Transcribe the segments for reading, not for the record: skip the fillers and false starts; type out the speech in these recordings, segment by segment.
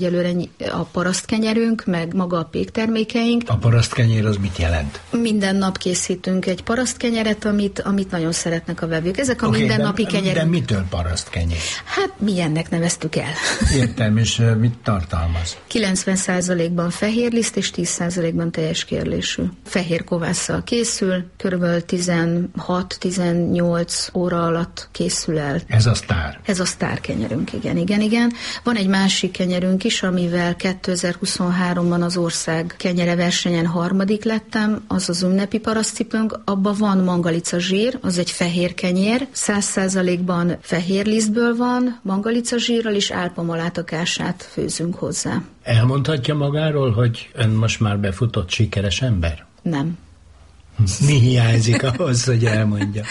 Egyelőre a parasztkenyerünk, meg maga a péktermékeink. A parasztkenyér az mit jelent? Minden nap készítünk egy parasztkenyeret, amit nagyon szeretnek a vevők. Ezek a mindennapi kenyerek. De mitől parasztkenyér? Hát milyennek neveztük el. Értem, és mit tartalmaz? 90%-ban fehérliszt és 10%-ban teljes kérlésű. Fehér kovásszal készül, kb. 16-18 óra alatt készül el. Ez a sztár? Ez a sztár kenyerünk, igen. Van egy másik kenyerünk is, amivel 2023-ban az ország kenyere versenyen 3. lettem, az az ünnepi parasztcipőnk, abban van mangalica zsír, az egy fehér kenyér, 100%-ban fehér lisztből van, mangalica zsírral és álpamalátokását főzünk hozzá. Elmondhatja magáról, hogy ön most már befutott sikeres ember? Nem. Mi hiányzik ahhoz, hogy elmondja?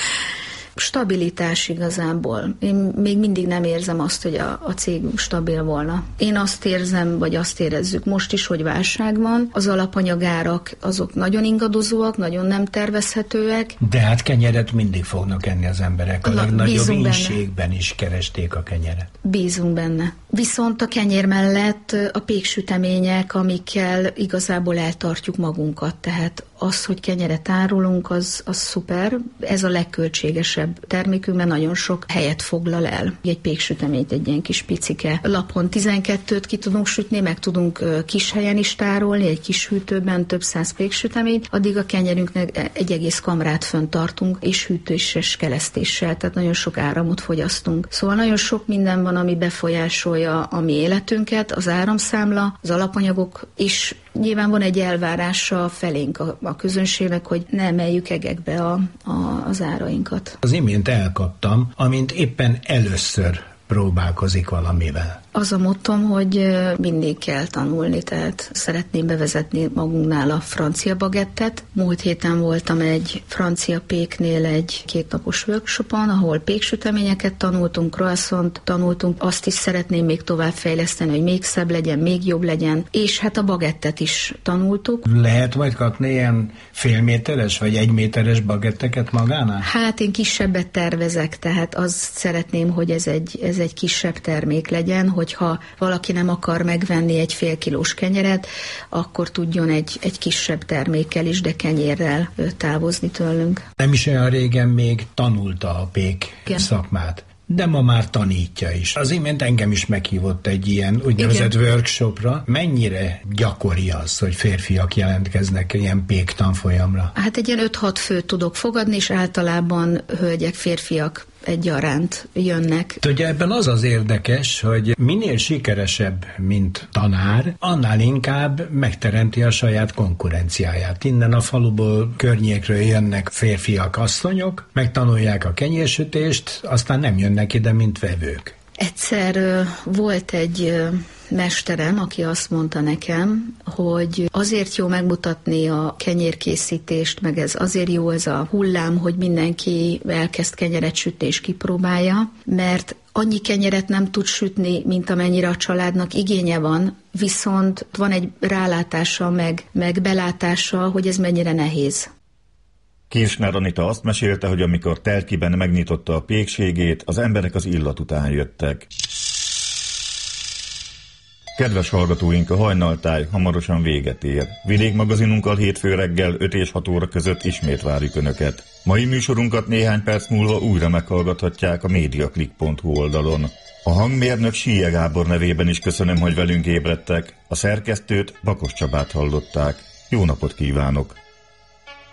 Stabilitás igazából. Én még mindig nem érzem azt, hogy a cégünk stabil volna. Én azt érzem, vagy azt érezzük most is, hogy válság van. Az alapanyagárak azok nagyon ingadozóak, nagyon nem tervezhetőek. De hát kenyeret mindig fognak enni az emberek. A legnagyobb ínségben is keresték a kenyeret. Bízunk benne. Viszont a kenyér mellett a péksütemények, amikkel igazából eltartjuk magunkat. Tehát az, hogy kenyeret árulunk, az szuper. Ez a legköltségesebb termékünk, mert nagyon sok helyet foglal el. Egy péksüteményt egy ilyen kis picike lapon 12-t ki tudunk sütni, meg tudunk kis helyen is tárolni, egy kis hűtőben több 100 péksüteményt, addig a kenyerünknek egy egész kamrát föntartunk, és hűtős kelesztéssel, tehát nagyon sok áramot fogyasztunk. Szóval nagyon sok minden van, ami befolyásolja a mi életünket, az áramszámla, az alapanyagok is. Nyilván van egy elvárása felénk a közönségnek, hogy ne emeljük egekbe az árainkat. Az imént elkaptam, amint éppen először próbálkozik valamivel. Az a mottom, hogy mindig kell tanulni, tehát szeretném bevezetni magunknál a francia bagettet. Múlt héten voltam egy francia péknél egy 2 napos workshopon, ahol péksüteményeket tanultunk, croissant tanultunk, azt is szeretném még tovább fejleszteni, hogy még szebb legyen, még jobb legyen, és hát a bagettet is tanultuk. Lehet majd kapni ilyen félméteres vagy 1 méteres bagetteket magánál? Hát én kisebbet tervezek, tehát azt szeretném, hogy ez egy kisebb termék legyen, hogyha valaki nem akar megvenni egy fél kilós kenyeret, akkor tudjon egy kisebb termékkel is, de kenyérrel távozni tőlünk. Nem is olyan régen még tanulta a pék szakmát, de ma már tanítja is. Az imént engem is meghívott egy ilyen úgynevezett workshopra. Mennyire gyakori az, hogy férfiak jelentkeznek ilyen pék tanfolyamra? Hát egy ilyen 5-6 főt tudok fogadni, és általában hölgyek, férfiak egyaránt jönnek. Ugye ebben az érdekes, hogy minél sikeresebb, mint tanár, annál inkább megteremti a saját konkurenciáját. Innen a faluból, környékről jönnek férfiak, asszonyok, megtanulják a kenyérsütést, aztán nem jönnek ide, mint vevők. Egyszer volt egy mesterem, aki azt mondta nekem, hogy azért jó megmutatni a kenyérkészítést, meg ez azért jó ez a hullám, hogy mindenki elkezd kenyeret sütni és kipróbálja, mert annyi kenyeret nem tud sütni, mint amennyire a családnak igénye van, viszont van egy rálátása, meg belátása, hogy ez mennyire nehéz. Kirchner Anita azt mesélte, hogy amikor Telkiben megnyitotta a pékségét, az emberek az illat után jöttek. Kedves hallgatóink, a hajnaltáj hamarosan véget ér. Vidékmagazinunkkal hétfő reggel 5 és 6 óra között ismét várjuk Önöket. Mai műsorunkat néhány perc múlva újra meghallgathatják a mediaclick.hu oldalon. A hangmérnök Síje Gábor nevében is köszönöm, hogy velünk ébredtek. A szerkesztőt, Bakos Csabát hallották. Jó napot kívánok!